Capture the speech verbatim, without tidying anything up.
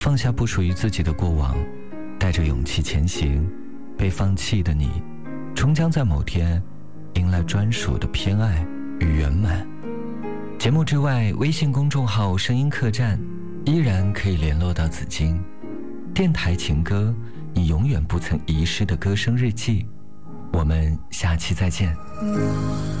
放下不属于自己的过往，带着勇气前行。被放弃的你，终将在某天迎来专属的偏爱与圆满。节目之外，微信公众号声音客栈依然可以联络到紫荆。电台情歌，你永远不曾遗失的歌声日记。我们下期再见。